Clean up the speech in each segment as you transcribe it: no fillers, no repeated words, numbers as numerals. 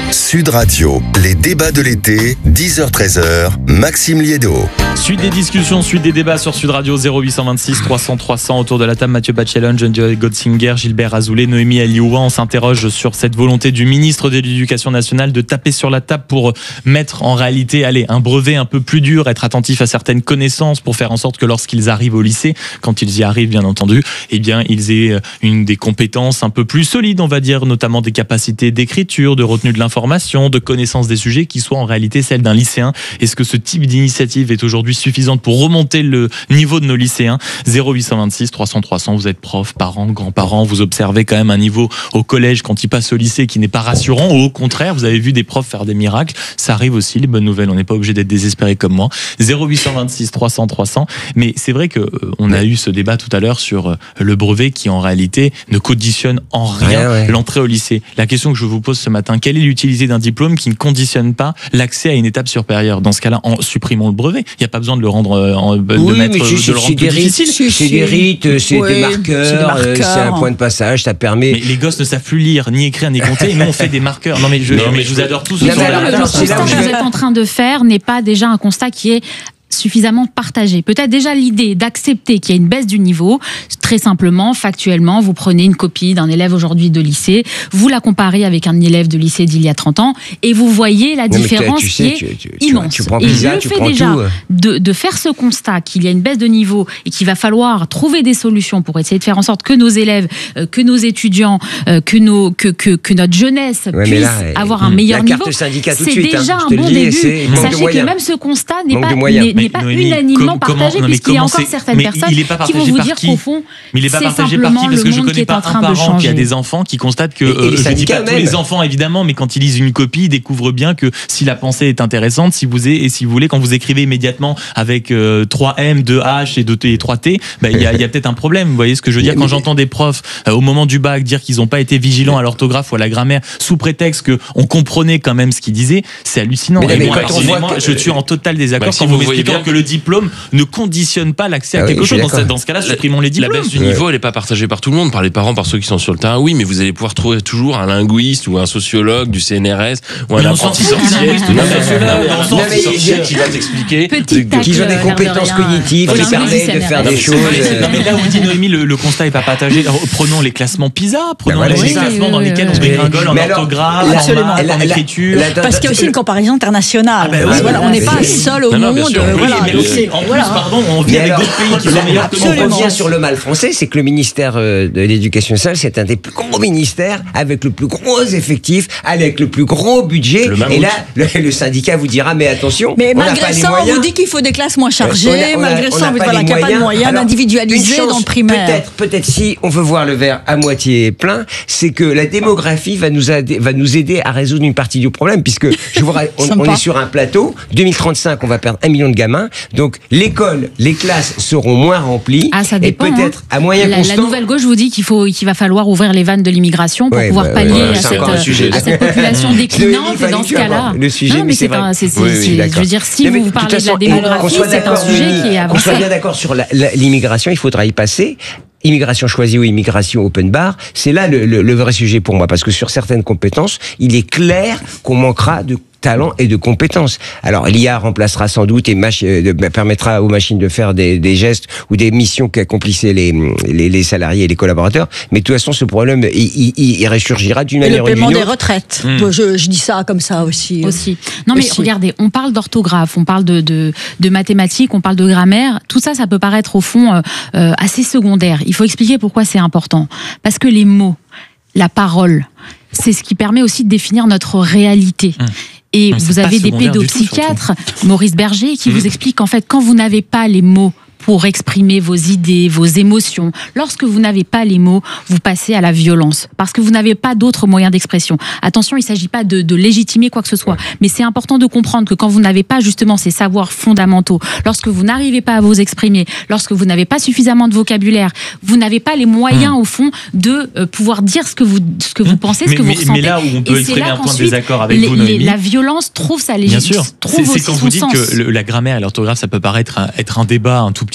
Sud Radio, les débats de l'été, 10h-13h, Maxime Liédo. Suite des discussions, suite des débats sur Sud Radio, 0826 300 300 autour de la table. Mathieu Bachelon, Geneviève Gotzinger, Gilbert Azoulay, Noémie Alioua. On s'interroge sur cette volonté du ministre de l'Éducation nationale de taper sur la table pour mettre en réalité, un brevet un peu plus dur, être attentif à certaines connaissances pour faire en sorte que lorsqu'ils arrivent au lycée, quand ils y arrivent bien entendu, ils aient des compétences un peu plus solides, on va dire, notamment des capacités d'écriture, de retenue de l'information, de connaissance des sujets qui soient en réalité celles d'un lycéen. Est-ce que ce type d'initiative est aujourd'hui suffisante pour remonter le niveau de nos lycéens? 0826 300 300, vous êtes prof, parents, grands-parents, vous observez quand même un niveau au collège quand ils passent au lycée qui n'est pas rassurant, ou au contraire, vous avez vu des profs faire des miracles. Ça arrive aussi, les bonnes nouvelles, on n'est pas obligé d'être désespéré comme moi. 0826 300 300, mais c'est vrai que on a eu ce débat tout à l'heure sur le brevet qui en réalité ne conditionne en rien l'entrée au lycée. La question que je vous pose ce matin, quelle est l'utilité d'un diplôme qui ne conditionne pas l'accès à une étape supérieure? Dans ce cas-là, en supprimons le brevet. Il n'y a pas besoin de le rendre, de le rendre plus difficile. C'est des rites, c'est des marqueurs, c'est un point de passage, ça permet. Mais les gosses ne savent plus lire, ni écrire, ni compter, et nous on fait des marqueurs. Non mais je vous adore tous. Le constat que vous êtes en train de faire n'est pas déjà un constat qui est suffisamment partagé. Peut-être déjà l'idée d'accepter qu'il y a une baisse du niveau, très simplement, factuellement, vous prenez une copie d'un élève aujourd'hui de lycée, vous la comparez avec un élève de lycée d'il y a 30 ans, et vous voyez la différence qui est immense. Et le fait déjà de faire ce constat qu'il y a une baisse de niveau et qu'il va falloir trouver des solutions pour essayer de faire en sorte que nos élèves, que nos étudiants, que notre jeunesse puisse avoir un meilleur niveau, c'est déjà un bon début. Sachez que même ce constat n'est pas unanimement partagé, puisqu'il y a encore certaines personnes qui vont vous dire qu'au fond, c'est simplement le monde qui est en train de changer. Il y a des enfants qui constatent que, je ne dis pas tous les enfants évidemment, mais quand ils lisent une copie, ils découvrent bien que si la pensée est intéressante, si vous voulez, quand vous écrivez immédiatement avec 3 M, 2 H et 3 T, il y a peut-être un problème. Vous voyez ce que je veux dire? Quand j'entends des profs au moment du bac dire qu'ils n'ont pas été vigilants à l'orthographe ou à la grammaire sous prétexte qu'on comprenait quand même ce qu'ils disaient, c'est hallucinant. Je suis en total désaccord quand vous m'expliquez que le diplôme ne conditionne pas l'accès à quelque chose. Dans ce cas-là, supprimons les diplômes. La baisse du niveau, elle n'est pas partagée par tout le monde, par les parents, par ceux qui sont sur le terrain. Oui, mais vous allez pouvoir trouver toujours un linguiste ou un sociologue du CNRS ou un apprenti sorcier qui va t'expliquer qu'ils ont des compétences cognitives qui permettent de faire des choses. Mais là où dit Noémie, le constat n'est pas partagé. Prenons les classements PISA, prenons les classements dans lesquels on dégringole en orthographe, en écriture. Parce qu'il y a aussi une comparaison internationale. On n'est pas seul au monde. On vient avec d'autres pays qui sont meilleurs que nous. On revient sur le mal français, c'est que le ministère de l'Éducation nationale, c'est un des plus gros ministères, avec le plus gros effectif, avec le plus gros budget. Et là, le syndicat vous dira, mais attention, mais malgré ça, on vous dit qu'il faut des classes moins chargées, malgré ça, on veut qu'il n'y a pas de moyens d'individualiser dans le primaire. Peut-être si on veut voir le verre à moitié plein, c'est que la démographie va nous aider à résoudre une partie du problème, puisque on est sur un plateau, 2035, on va perdre 1 million de gamins, donc l'école, les classes seront moins remplies. Ça dépend, et peut-être à moyen constant. La nouvelle gauche vous dit qu'il va falloir ouvrir les vannes de l'immigration pour pouvoir pallier à cette population déclinante. Et dans ce cas-là, le sujet, mais c'est un. Je veux dire, si vous parlez de la démographie, c'est un sujet qui est avancé. On soit bien d'accord sur l'immigration, il faudra y passer. Immigration choisie ou immigration open bar, c'est là le vrai sujet pour moi, parce que sur certaines compétences, il est clair qu'on manquera de talent et de compétences. Alors l'IA remplacera sans doute et permettra aux machines de faire des gestes ou des missions qu'accomplissaient les salariés et les collaborateurs, mais de toute façon ce problème il ressurgira d'une manière ou d'une autre. Le paiement des retraites, je dis ça comme ça aussi. Non mais regardez, on parle d'orthographe, on parle de mathématiques, on parle de grammaire, tout ça peut paraître au fond assez secondaire. Il faut expliquer pourquoi c'est important. Parce que les mots, la parole, c'est ce qui permet aussi de définir notre réalité. Et vous avez des pédopsychiatres, Maurice Berger, qui vous explique qu'en fait, quand vous n'avez pas les mots pour exprimer vos idées, vos émotions. Lorsque vous n'avez pas les mots, vous passez à la violence, parce que vous n'avez pas d'autres moyens d'expression. Attention, il ne s'agit pas de légitimer quoi que ce soit, mais c'est important de comprendre que quand vous n'avez pas justement ces savoirs fondamentaux, lorsque vous n'arrivez pas à vous exprimer, lorsque vous n'avez pas suffisamment de vocabulaire, vous n'avez pas les moyens au fond de pouvoir dire ce que vous pensez, ce que vous ressentez. Mais là où on peut exprimer un point de désaccord avec vous, Noémie, la violence trouve sa légitimité. Bien sûr, c'est quand vous dites que la grammaire et l'orthographe, ça peut paraître être un débat un tout petit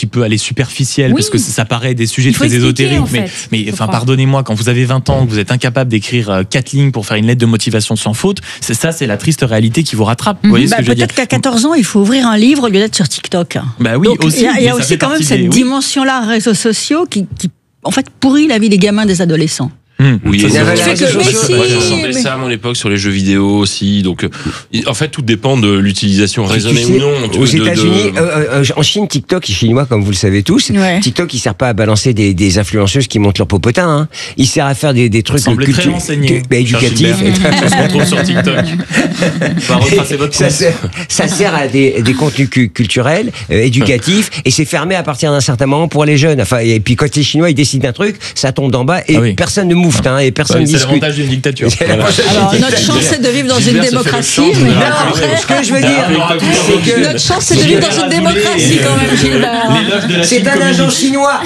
petit peu superficielle, Oui. parce que ça paraît des sujets Il faut très expliquer, ésotériques, en fait, mais je enfin, crois. pardonnez-moi, quand vous avez 20 ans, que vous êtes incapable d'écrire 4 lignes pour faire une lettre de motivation sans faute, c'est la triste réalité qui vous rattrape. Vous voyez ce que je veux dire? Peut-être qu'à 14 ans, il faut ouvrir un livre au lieu d'être sur TikTok. Bah oui, Donc, aussi. il y a mais ça aussi fait quand même partie cette des- oui. dimension-là, réseaux sociaux, qui en fait pourrit la vie des gamins, des adolescents. Oui, Ça, et c'est moi, vrai, j'ai c'est que- mais si, ressemblé mais- ça à mon époque sur les jeux vidéo aussi. Donc, en fait, tout dépend de l'utilisation raisonnée Tu sais, ou non. aux États-Unis, en Chine, TikTok est chinois, comme vous le savez tous. Ouais. TikTok, il sert pas à balancer des influenceuses qui montent leur popotin. Hein. Il sert à faire des trucs Semblez très renseigné. éducatifs. Ça se retrouve sur TikTok. On va retracer votre Ça compte. ça sert à des contenus culturels, éducatifs, et c'est fermé à partir d'un certain moment pour les jeunes. Enfin, et puis quand les Chinois ils décident d'un truc, ça tombe d'en bas et Ah oui. personne ne moufte, hein, et personne Ouais, c'est discute. l'avantage d'une dictature. Voilà. Alors, notre chance, c'est de vivre dans une Gilbert se fait le démocratie. champ, Mais vous Non, avez ce que je veux dire, c'est que notre chance, c'est de vivre dans une démocratie quand même, Gilbert. L'éloge de la c'est Chine un agent communiste. chinois.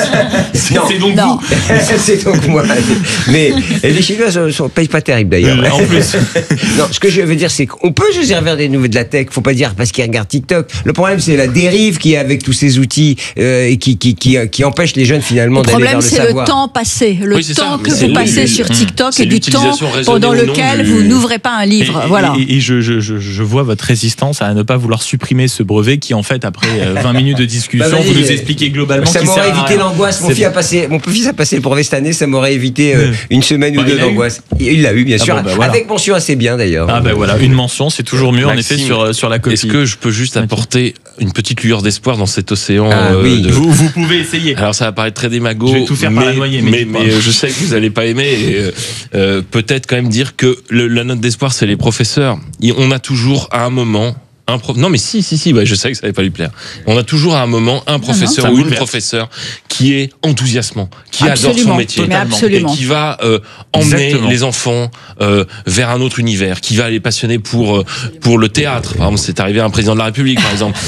Non. C'est donc Non. vous. C'est donc moi. Mais les Chinois sont payent pas terribles d'ailleurs. En plus. Non, ce que je veux dire, c'est qu'on peut se servir des nouvelles de la tech. Faut pas dire parce qu'ils regardent TikTok. Le problème, c'est la dérive qui est avec tous ces outils et qui empêche les jeunes finalement Le d'aller vers problème, le c'est le savoir. temps passé, le Oui, c'est temps ça. que C'est vous passez le- sur TikTok c'est et du temps l'utilisation raisonnée pendant ou non lequel du- vous n'ouvrez pas un livre. Voilà. Et je vois votre résistance à ne pas vouloir supprimer ce brevet qui, en fait, après 20 minutes de discussion, Bah, vas-y, vous nous expliquez globalement Ça qu'il m'aurait sert à évité rien. l'angoisse. Mon C'est fils a passé le brevet cette année. Ça m'aurait évité une semaine Bah, ou deux il l'a eu. d'angoisse. Il l'a eu, bien Ah sûr. bon, bah, voilà. Avec mention assez bien d'ailleurs. Ah ben voilà, une mention, c'est toujours mieux en Maxime, effet sur la copie. Est-ce que je peux juste apporter une petite lueur d'espoir dans cet océan Oui. de- vous pouvez essayer. Alors ça va paraître très démago, Je vais tout faire par la noyer, mais dites-moi. je sais que vous allez pas aimer. Et, peut-être quand même dire que la note d'espoir, c'est les professeurs. On a toujours à un moment non mais si, ouais, je sais que ça va pas lui plaire. On a toujours à un moment un professeur Ça ou une bouleverse. professeure qui est enthousiasmant, qui adore son Absolument. métier, Mais et absolument. qui va emmener Exactement. les enfants vers un autre univers, qui va les passionner pour le théâtre. Par exemple, c'est arrivé à un président de la République, par exemple.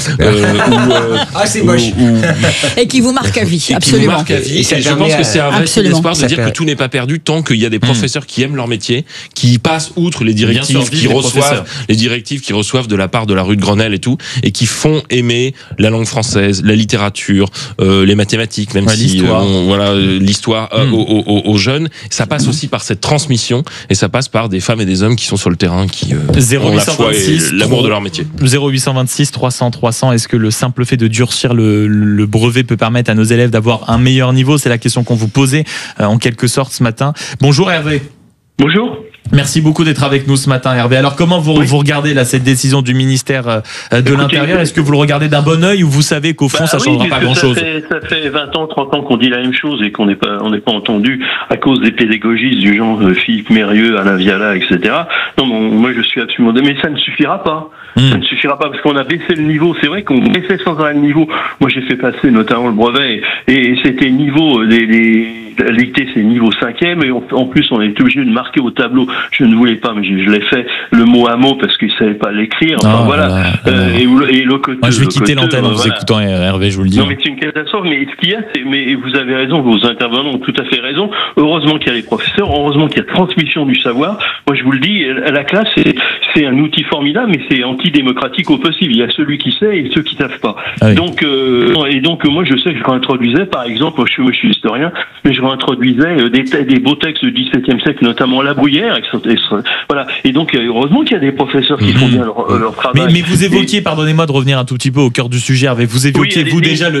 Ah, c'est moche. Et qui vous marque à vie, Et qui nous absolument. marque à vie. Et ça Et je permet pense que c'est un vrai signe Absolument. d'espoir de Ça dire fait- que tout n'est pas perdu tant qu'il y a des professeurs qui aiment leur métier, qui passent outre les Bien directives sûr, vive qui les reçoivent, professeurs. les directives qui reçoivent de la part de la rue de Grenelle et tout, et qui font aimer la langue française, la littérature, les mathématiques, même Ouais, si l'histoire. l'histoire aux jeunes. Ça passe aussi par cette transmission, et ça passe par des femmes et des hommes qui sont sur le terrain, qui ont la foi et 0826, l'amour de leur métier. 0826 300 300, est-ce que le simple fait de durcir le brevet peut permettre à nos élèves d'avoir un meilleur niveau? C'est la question qu'on vous posait en quelque sorte ce matin. Bonjour Hervé. Bonjour. Merci beaucoup d'être avec nous ce matin, Hervé. Alors, comment vous regardez là, cette décision du ministère de l'Intérieur? Est-ce que vous le regardez d'un bon œil ou vous savez qu'au fond, ça ne changera oui, pas parce que grand-chose? Ça fait 20 ans, 30 ans qu'on dit la même chose et qu'on n'est pas entendu à cause des pédagogistes du genre Philippe Mérieux, Alain Viala, etc. Non, moi je suis absolument... Mais ça ne suffira pas. Ça ne suffira pas parce qu'on a baissé le niveau. C'est vrai qu'on baissait sans arrêt le niveau. Moi, j'ai fait passer notamment le brevet et c'était niveau la dictée, c'est niveau 5e et en plus, on est obligé de marquer au tableau. Je ne voulais pas, mais je l'ai fait le mot à mot parce qu'ils ne savaient pas l'écrire. Enfin, voilà. Et le côté. Moi, je vais quitter l'antenne en vous écoutant, Hervé, je vous le dis. Non, mais c'est une catastrophe. Mais ce qu'il y a, mais vous avez raison, vos intervenants ont tout à fait raison. Heureusement qu'il y a les professeurs, heureusement qu'il y a transmission du savoir. Moi, je vous le dis, la classe, c'est un outil formidable, mais c'est antidémocratique au possible. Il y a celui qui sait et ceux qui savent pas. Ah oui. Donc, moi, je sais que je réintroduisais, par exemple, moi, je suis historien, mais je réintroduisais des beaux textes du XVIIe siècle, notamment La Bruyère. Voilà. Et donc, heureusement qu'il y a des professeurs qui font bien leur travail. Mais vous évoquiez, pardonnez-moi de revenir un tout petit peu au cœur du sujet, Hervé. Vous évoquiez, Oui, vous déjà,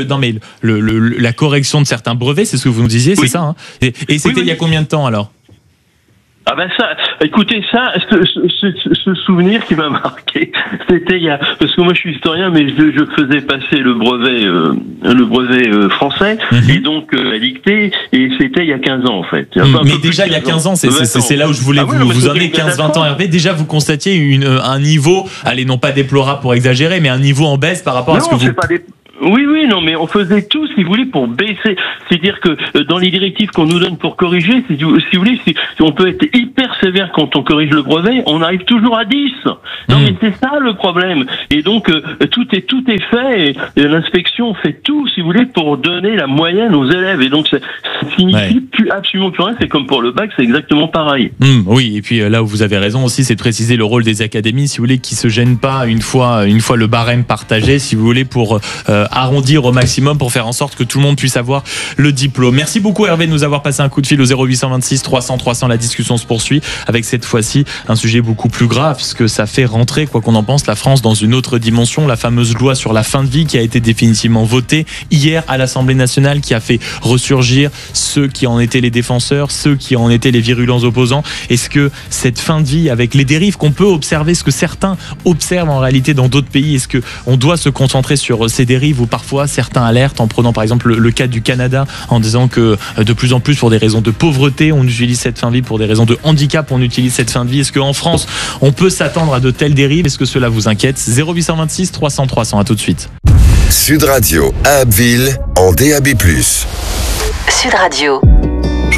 la correction de certains brevets, c'est ce que vous nous disiez, c'est ça, hein? Et c'était il y a combien de temps alors? Ah ben ça, écoutez ça, ce souvenir qui m'a marqué, c'était parce que moi je suis historien, mais je faisais passer le brevet français et donc à dictée, et c'était il y a 15 ans en fait. Mais déjà il y a 15 ans, c'est là où je voulais vous emmener, 15-20 ans, Hervé. Déjà vous constatiez un niveau, allez, non pas déplorable pour exagérer, mais un niveau en baisse par rapport à ce que vous... Oui, non, mais on faisait tout, si vous voulez, pour baisser. C'est-à-dire que dans les directives qu'on nous donne pour corriger, si vous voulez, on peut être hyper sévère quand on corrige le brevet, on arrive toujours à 10. Non, mais c'est ça le problème. Et donc, tout est fait, et l'inspection fait tout, si vous voulez, pour donner la moyenne aux élèves. Et donc, ça signifie absolument plus rien. C'est comme pour le bac, c'est exactement pareil. Oui, et puis là où vous avez raison aussi, c'est de préciser le rôle des académies, si vous voulez, qui se gênent pas une fois le barème partagé, si vous voulez, pour arrondir au maximum pour faire en sorte que tout le monde puisse avoir le diplôme. Merci beaucoup Hervé de nous avoir passé un coup de fil au 0826 300 300. La discussion se poursuit avec cette fois-ci un sujet beaucoup plus grave, parce que ça fait rentrer, quoi qu'on en pense, la France dans une autre dimension. La fameuse loi sur la fin de vie qui a été définitivement votée hier à l'Assemblée nationale, qui a fait ressurgir ceux qui en étaient les défenseurs, ceux qui en étaient les virulents opposants. Est-ce que cette fin de vie, avec les dérives qu'on peut observer, ce que certains observent en réalité dans d'autres pays, est-ce qu'on doit se concentrer sur ces dérives où parfois certains alertent, en prenant par exemple le cas du Canada, en disant que de plus en plus pour des raisons de pauvreté on utilise cette fin de vie, pour des raisons de handicap on utilise cette fin de vie. Est-ce qu'en France on peut s'attendre à de telles dérives? Est-ce que cela vous inquiète? 0826 300 300, à tout de suite. Sud Radio à Abbeville en DAB+. Sud Radio.